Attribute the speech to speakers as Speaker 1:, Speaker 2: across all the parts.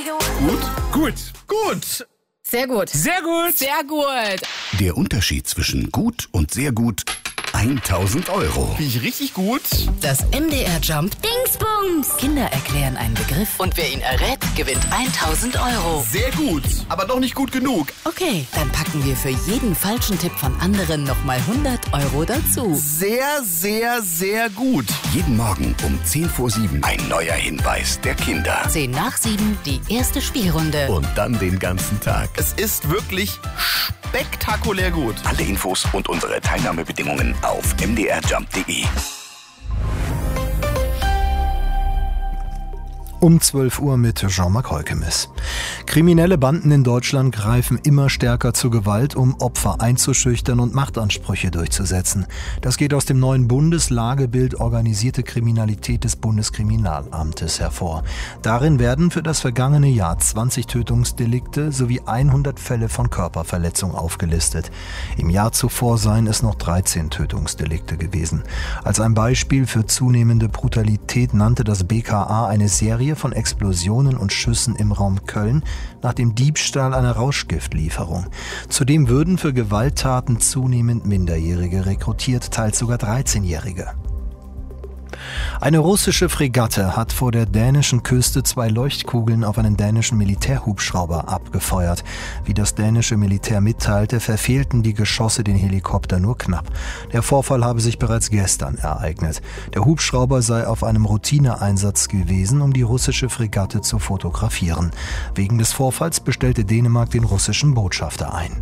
Speaker 1: Gut. Gut.
Speaker 2: Sehr gut.
Speaker 1: Sehr gut.
Speaker 2: Sehr gut.
Speaker 3: Der Unterschied zwischen gut und sehr gut: 1.000 Euro.
Speaker 1: Bin ich richtig gut?
Speaker 2: Das MDR Jump Dingsbums. Kinder erklären einen Begriff und wer ihn errät, gewinnt 1.000 Euro.
Speaker 1: Sehr gut. Aber doch nicht gut genug.
Speaker 2: Okay, dann packen wir für jeden falschen Tipp von anderen nochmal 100 Euro dazu.
Speaker 1: Sehr, sehr, sehr gut.
Speaker 3: Jeden Morgen um 6:50 ein neuer Hinweis der Kinder.
Speaker 2: 10 nach 7, die erste Spielrunde.
Speaker 3: Und dann den ganzen Tag.
Speaker 1: Es ist wirklich spektakulär gut.
Speaker 3: Alle Infos und unsere Teilnahmebedingungen auf mdrjump.de.
Speaker 4: Um 12 Uhr mit Jean-Marc Heukemes. Kriminelle Banden in Deutschland greifen immer stärker zur Gewalt, um Opfer einzuschüchtern und Machtansprüche durchzusetzen. Das geht aus dem neuen Bundeslagebild Organisierte Kriminalität des Bundeskriminalamtes hervor. Darin werden für das vergangene Jahr 20 Tötungsdelikte sowie 100 Fälle von Körperverletzung aufgelistet. Im Jahr zuvor seien es noch 13 Tötungsdelikte gewesen. Als ein Beispiel für zunehmende Brutalität nannte das BKA eine Serie von Explosionen und Schüssen im Raum Köln nach dem Diebstahl einer Rauschgiftlieferung. Zudem würden für Gewalttaten zunehmend Minderjährige rekrutiert, teils sogar 13-Jährige. Eine russische Fregatte hat vor der dänischen Küste 2 Leuchtkugeln auf einen dänischen Militärhubschrauber abgefeuert. Wie das dänische Militär mitteilte, verfehlten die Geschosse den Helikopter nur knapp. Der Vorfall habe sich bereits gestern ereignet. Der Hubschrauber sei auf einem Routineeinsatz gewesen, um die russische Fregatte zu fotografieren. Wegen des Vorfalls bestellte Dänemark den russischen Botschafter ein.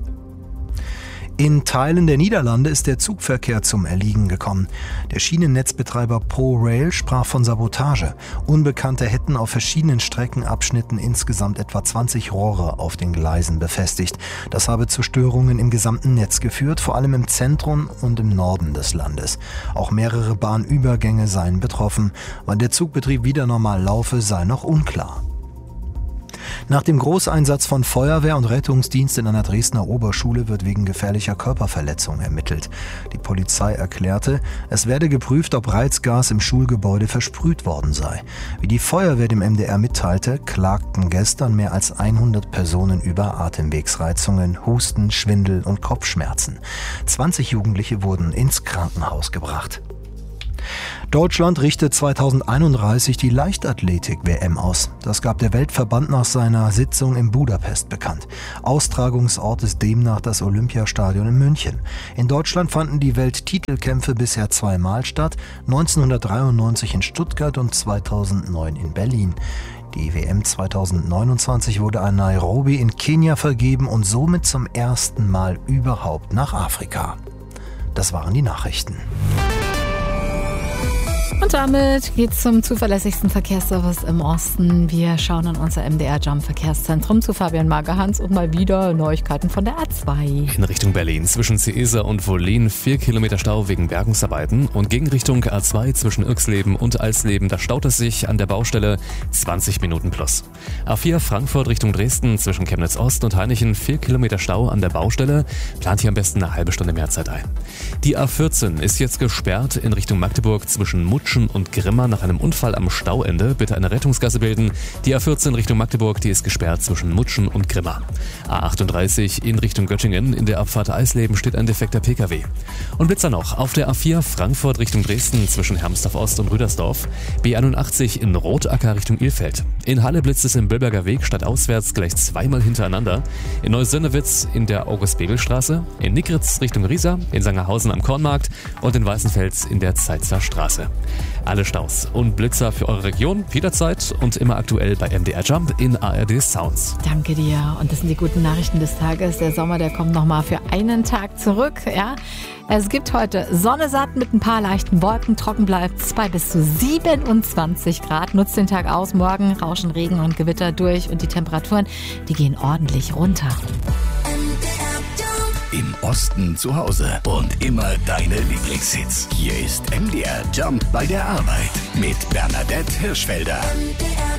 Speaker 4: In Teilen der Niederlande ist der Zugverkehr zum Erliegen gekommen. Der Schienennetzbetreiber ProRail sprach von Sabotage. Unbekannte hätten auf verschiedenen Streckenabschnitten insgesamt etwa 20 Rohre auf den Gleisen befestigt. Das habe zu Störungen im gesamten Netz geführt, vor allem im Zentrum und im Norden des Landes. Auch mehrere Bahnübergänge seien betroffen. Wann der Zugbetrieb wieder normal laufe, sei noch unklar. Nach dem Großeinsatz von Feuerwehr und Rettungsdienst in einer Dresdner Oberschule wird wegen gefährlicher Körperverletzung ermittelt. Die Polizei erklärte, es werde geprüft, ob Reizgas im Schulgebäude versprüht worden sei. Wie die Feuerwehr dem MDR mitteilte, klagten gestern mehr als 100 Personen über Atemwegsreizungen, Husten, Schwindel und Kopfschmerzen. 20 Jugendliche wurden ins Krankenhaus gebracht. Deutschland richtet 2031 die Leichtathletik-WM aus. Das gab der Weltverband nach seiner Sitzung in Budapest bekannt. Austragungsort ist demnach das Olympiastadion in München. In Deutschland fanden die Welttitelkämpfe bisher 2-mal statt, 1993 in Stuttgart und 2009 in Berlin. Die WM 2029 wurde an Nairobi in Kenia vergeben und somit zum ersten Mal überhaupt nach Afrika. Das waren die Nachrichten.
Speaker 2: Und damit geht's zum zuverlässigsten Verkehrsservice im Osten. Wir schauen in unser MDR Jump Verkehrszentrum zu Fabian Magerhans und mal wieder Neuigkeiten von der A2.
Speaker 5: In Richtung Berlin zwischen Seesa und Wollin 4 Kilometer Stau wegen Bergungsarbeiten und gegen Richtung A2 zwischen Irxleben und Alsleben, da staut es sich an der Baustelle 20 Minuten plus. A4 Frankfurt Richtung Dresden zwischen Chemnitz Ost und Hainichen 4 Kilometer Stau an der Baustelle, plant hier am besten eine halbe Stunde mehr Zeit ein. Die A14 ist jetzt gesperrt in Richtung Magdeburg zwischen Mutschen und Grimma nach einem Unfall am Stauende. Bitte eine Rettungsgasse bilden. Die A14 Richtung Magdeburg, die ist gesperrt zwischen Mutschen und Grimma. A38 in Richtung Göttingen. In der Abfahrt Eisleben steht ein defekter Pkw. Und Blitzer noch. Auf der A4 Frankfurt Richtung Dresden zwischen Hermsdorf Ost und Rüdersdorf. B81 in Rotacker Richtung Ilfeld. In Halle blitzt es im Bülberger Weg stadtauswärts gleich 2-mal hintereinander. In Neusönnewitz in der August-Bebel-Straße. In Nickritz Richtung Riesa. In Sangerhausen am Kornmarkt. Und in Weißenfels in der Zeitzer Straße. Alle Staus und Blitzer für eure Region jederzeit und immer aktuell bei MDR Jump in ARD Sounds.
Speaker 2: Danke dir. Und das sind die guten Nachrichten des Tages. Der Sommer, der kommt nochmal für einen Tag zurück. Ja? Es gibt heute Sonne satt mit ein paar leichten Wolken. Trocken bleibt es bei bis zu 27 Grad. Nutzt den Tag aus. Morgen rauschen Regen und Gewitter durch und die Temperaturen, die gehen ordentlich runter.
Speaker 3: Im Osten zu Hause und immer deine Lieblingshits. Hier ist MDR Jump bei der Arbeit mit Bernadette Hirschfelder.
Speaker 6: MDR